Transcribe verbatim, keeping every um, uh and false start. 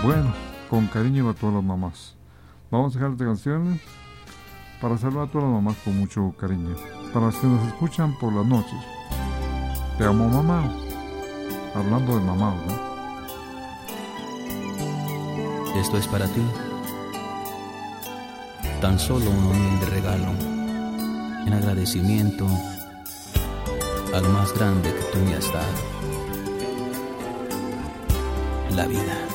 Bueno, con cariño a todas las mamás. Vamos a dejar esta canción para saludar a todas las mamás con mucho cariño. Para los que nos escuchan por las noches. Te amo, mamá. Hablando de mamá, ¿verdad? Esto es para ti. Tan solo un humilde regalo en agradecimiento al más grande que tú me has dado, la vida.